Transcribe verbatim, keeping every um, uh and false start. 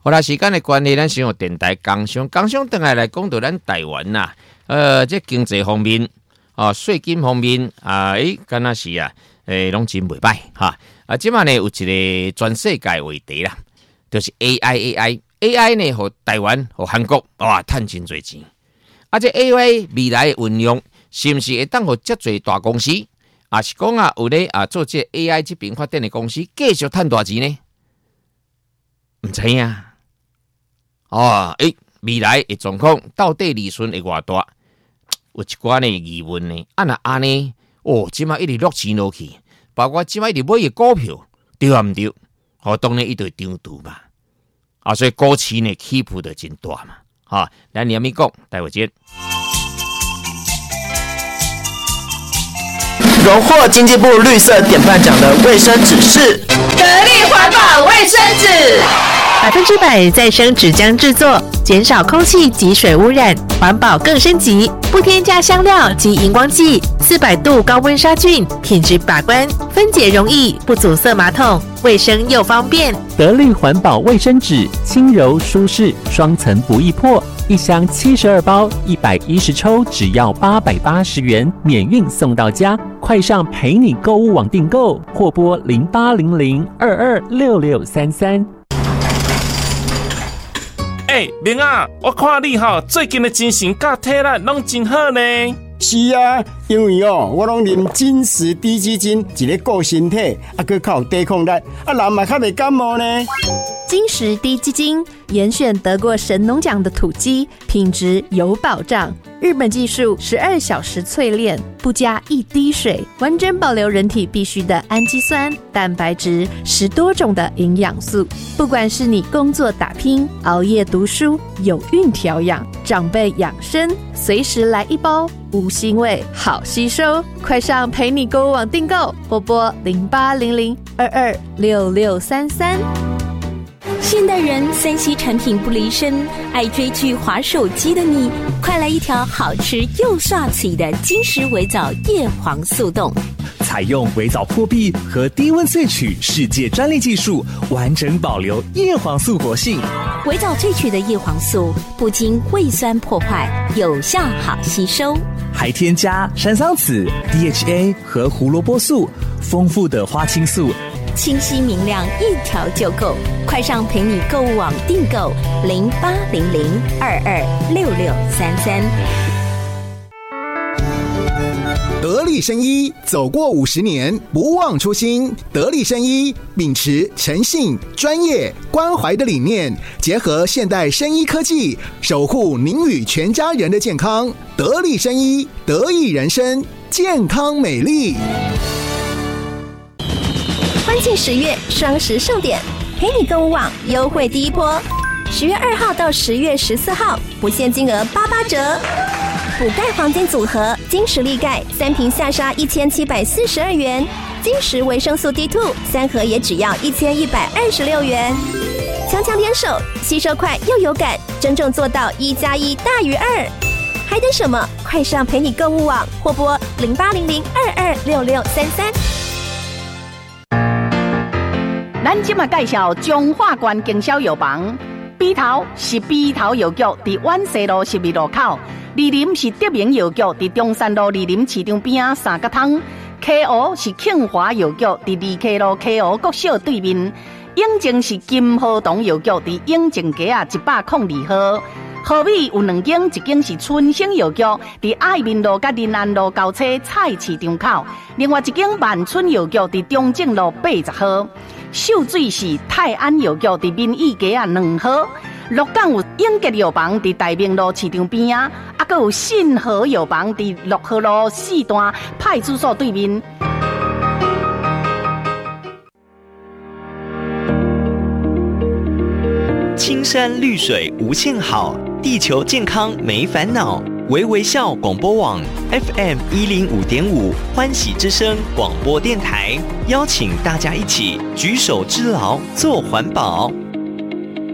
好啦，时间的关系，咱先用电台工商，工商等下来讲到咱台湾呐，呃，这经济方面，哦，税金方面啊，诶，敢若是啊，诶，拢真袂歹哈。啊，即摆呢有一个全世界话题啦，就是 A I A I，A I 呢，和台湾和韩国哇，赚真侪钱。啊，这 A I 未来的运用，是毋是会当互遮侪大公司，啊是讲啊有咧啊做这 A I 这边发展的公司继续赚大钱呢？唔知影。哦，诶，未来的状况到底利润会偌大？有一寡呢疑问呢。啊那安尼，哦，即马一直落钱落去，包括即马一直买的股票，对啊毋对？哦，当然伊就会涨度嘛。啊，所以股市呢起伏就真大嘛。哈、哦，咱连咪讲，待会见。 荣获经济部绿色典范奖的卫生纸是得力环保卫生纸。 百分之百再生纸浆制作，减少空气及水污染，环保更升级，不添加香料及荧光剂，四百度高温杀菌，品质把关，分解容易，不阻塞马桶，卫生又方便。 得力环保卫生纸，轻柔舒适，双层不易破，一箱七十二包，一百一十抽，只要八百八十元，免运送到家。快上陪你购物网订购，或拨零八零零二二六六三三。 哎、欸，明啊，我看你吼最近的精神甲体力拢真好呢。 是啊，因为哦，我拢啉金石低基金，一个顾身体，啊，佮较有抵抗力，啊，人嘛较袂感冒呢。 金石低基金严选得过神农奖的土鸡，品质有保障。日本技术十二小时淬炼，不加一滴水，完整保留人体必需的氨基酸、蛋白质，十多种的营养素。不管是你工作打拼、熬夜读书、有孕调养、长辈养生，随时来一包，无腥味，好吸收。快上陪你购物网订购，或拨零八零零二二六六三三。 现代人三 C 产品不离身，爱追剧滑手机的你，快来一条好吃又刷嘴的金石微藻叶黄素冻。 采用微藻破壁和低温萃取世界专利技术，完整保留叶黄素活性。 微藻萃取的叶黄素不经胃酸破坏，有效好吸收， 还添加山桑子、D H A 和胡萝卜素，丰富的花青素。 清晰明亮，一条就够。快上陪你购物网订购零八零零二二六六三三。 得力生医走过五十年，不忘初心。得力生医秉持诚信、专业、关怀的理念，结合现代生医科技，守护您与全家人的健康。得力生医，得益人生，健康美丽。 欢庆十月双十盛典，陪你购物网优惠第一波，十月二号到十月十四号，不限金额八八折。补钙黄金组合，金石力钙三瓶下杀一千七百四十二元，金石维生素 D 二 三盒也只要一千一百二十六元。强强联手，吸收快又有感，真正做到一加一大于二。还等什么？快上陪你购物网，或拨零八零零二二六六三三。 咱今嘛介绍中华关经销药房，鼻头是鼻头药局，伫万西路十二路口；二林是德明药局，伫中山路二林市场边啊三角汤。K O 是庆华药局，伫二 K 路 K O 国小对面；永靖是金河东药局，伫永靖街啊一百零二号。河美有两间，一间是春兴药局，伫爱民路甲仁安路交叉菜市场口；另外一间万春药局伫中正路八十号。秀水是泰安药局伫民意街啊两号。鹿港有永吉药房伫大明路市场边啊，啊，佮有信和药房伫六号路四段派出所对面。 青山绿水无限好，地球健康没烦恼。微微笑广播网 F M 一零五点五欢喜之声广播电台，邀请大家一起举手之劳做环保。